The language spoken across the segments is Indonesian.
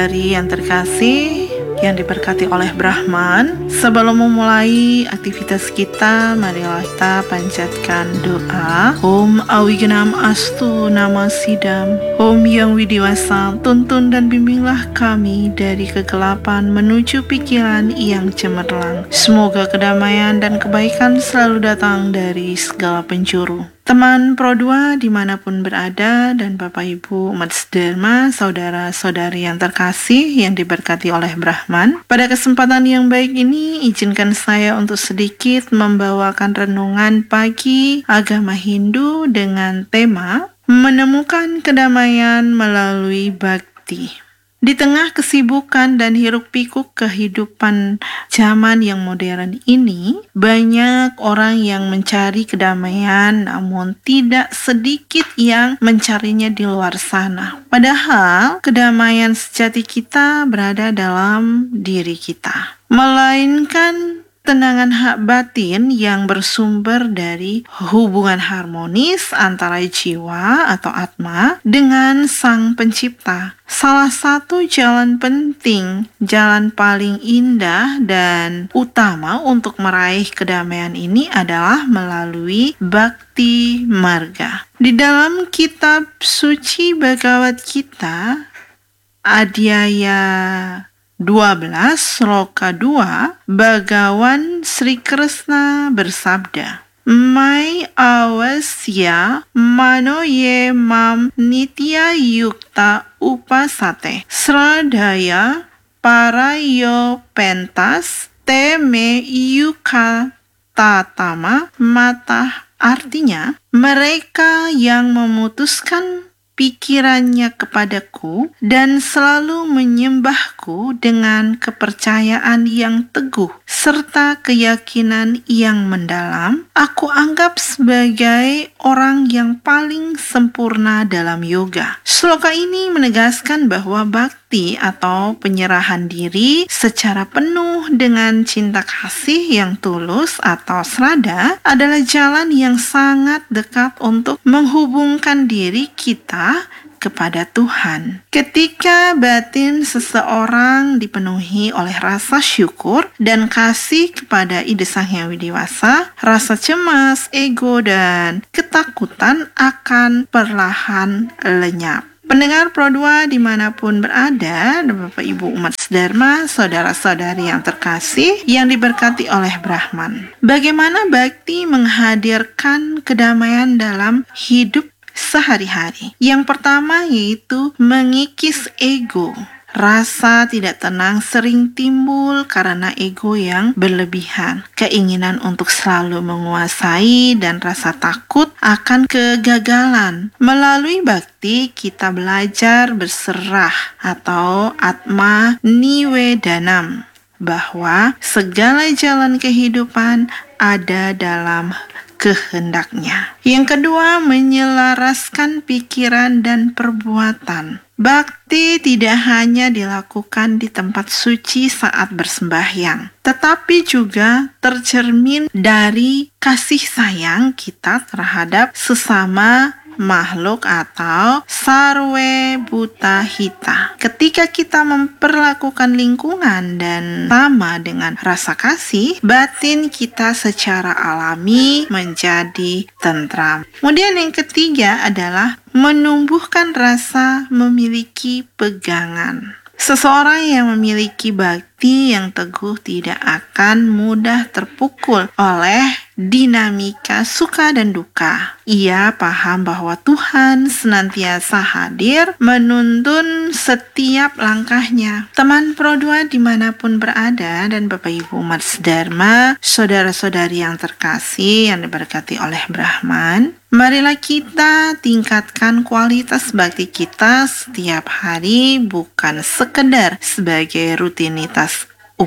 Dari yang terkasih, yang diberkati oleh Brahman, sebelum memulai aktivitas kita, marilah kita panjatkan doa. Om Awignam Astu Nama Sidam, Om Yang Widiwasa, tuntun dan bimbinglah kami dari kegelapan menuju pikiran yang cemerlang. Semoga kedamaian dan kebaikan selalu datang dari segala penjuru. Teman Pro 2 dimanapun berada, dan Bapak Ibu umat sedherma, saudara-saudari yang terkasih yang diberkati oleh Brahman, pada kesempatan yang baik ini izinkan saya untuk sedikit membawakan renungan pagi agama Hindu dengan tema menemukan kedamaian melalui bhakti. Di tengah kesibukan dan hiruk-pikuk kehidupan zaman yang modern ini, banyak orang yang mencari kedamaian, namun tidak sedikit yang mencarinya di luar sana. Padahal, kedamaian sejati kita berada dalam diri kita, melainkan tenangan hak batin yang bersumber dari hubungan harmonis antara jiwa atau atma dengan Sang Pencipta. Salah satu jalan penting, jalan paling indah dan utama untuk meraih kedamaian ini adalah melalui Bhakti Marga. Di dalam kitab suci Bhagavad Gita, Adhyaya 12 Sloka 2, Bhagawan Sri Krishna bersabda, Mai awasya manoye mam nitya yukta upasate sradhaya parayo pentas te me yuka tatama mata. Artinya, mereka yang memutuskan pikirannya kepadaku dan selalu menyembahku dengan kepercayaan yang teguh serta keyakinan yang mendalam, aku anggap sebagai orang yang paling sempurna dalam yoga. Sloka ini menegaskan bahwa bhakti atau penyerahan diri secara penuh dengan cinta kasih yang tulus atau sraddha adalah jalan yang sangat dekat untuk menghubungkan diri kita kepada Tuhan. Ketika batin seseorang dipenuhi oleh rasa syukur dan kasih kepada Ida Sang Hyang Widiwasa, rasa cemas, ego, dan ketakutan akan perlahan lenyap. Pendengar Pro 2 dimanapun berada, Bapak Ibu umat sedherma, saudara-saudari yang terkasih yang diberkati oleh Brahman. Bagaimana bhakti menghadirkan kedamaian dalam hidup sehari-hari? Yang pertama yaitu mengikis ego. Rasa tidak tenang sering timbul karena ego yang berlebihan, keinginan untuk selalu menguasai, dan rasa takut akan kegagalan. Melalui bhakti, kita belajar berserah atau atma niwedanam, bahwa segala jalan kehidupan ada dalam kehendaknya. Yang kedua, menyelaraskan pikiran dan perbuatan. Bhakti tidak hanya dilakukan di tempat suci saat bersembahyang, tetapi juga tercermin dari kasih sayang kita terhadap sesama makhluk atau sarwe buta hita. Ketika kita memperlakukan lingkungan dan sama dengan rasa kasih, batin kita secara alami menjadi tentram. Kemudian yang ketiga adalah menumbuhkan rasa memiliki pegangan. Seseorang yang memiliki bhakti yang teguh tidak akan mudah terpukul oleh dinamika suka dan duka. Ia paham bahwa Tuhan senantiasa hadir menuntun setiap langkahnya. Teman Pro 2 dimanapun berada, dan Bapak Ibu umat sedherma, saudara-saudari yang terkasih yang diberkati oleh Brahman, marilah kita tingkatkan kualitas bhakti kita setiap hari, bukan sekedar sebagai rutinitas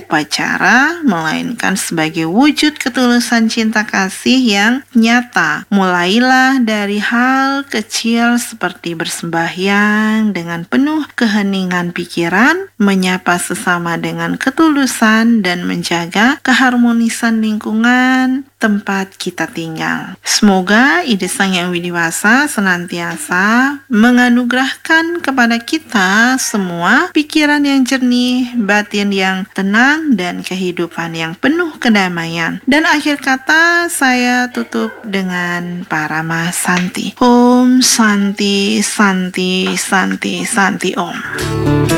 upacara, melainkan sebagai wujud ketulusan cinta kasih yang nyata. Mulailah dari hal kecil seperti bersembahyang dengan penuh keheningan pikiran, menyapa sesama dengan ketulusan, dan menjaga keharmonisan lingkungan tempat kita tinggal. Semoga ide Sang Yang Widiwasa senantiasa menganugerahkan kepada kita semua pikiran yang jernih, batin yang tenang, dan kehidupan yang penuh kedamaian. Dan akhir kata saya tutup dengan Parama Santi. Om Santi, Santi, Santi, Santi Om.